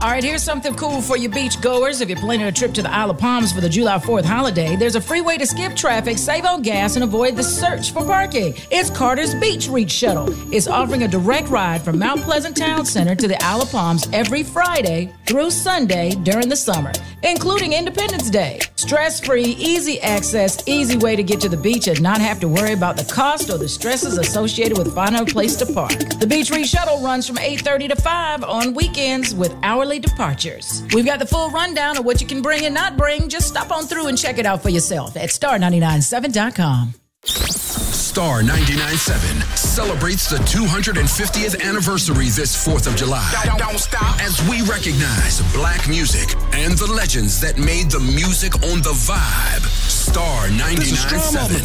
All right, here's something cool for you beach goers. If you're planning a trip to the Isle of Palms for the July 4th holiday, there's a free way to skip traffic, save on gas, and avoid the search for parking. It's Carter's Beach Reach Shuttle. It's offering a direct ride from Mount Pleasant Town Center to the Isle of Palms every Friday through Sunday during the summer, including Independence Day. Stress-free, easy access, easy way to get to the beach and not have to worry about the cost or the stresses associated with finding a place to park. The Beach Reach Shuttle runs from 8:30 to 5 on weekends with hourly departures. We've got the full rundown of what you can bring and not bring. Just stop on through and check it out for yourself at star997.com. Star 99.7 celebrates the 250th anniversary this 4th of July. Don't stop. As we recognize black music and the legends that made the music on the vibe. Star 99.7.